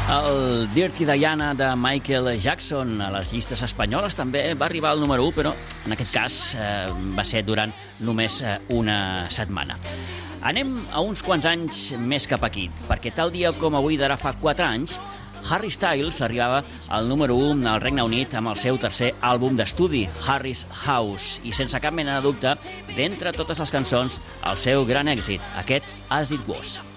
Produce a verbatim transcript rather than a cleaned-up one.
El Dirty Diana de Michael Jackson a les llistes espanyoles també va arribar al número u, però en aquest cas eh, va ser durant només eh, una setmana. Anem a uns quants anys més cap aquí, perquè tal dia com avui d'ara fa quatre anys, Harry Styles arribava al número u al Regne Unit amb el seu tercer àlbum d'estudi, Harry's House, i sense cap mena de dubte, d'entre totes les cançons, el seu gran èxit, aquest As It Was.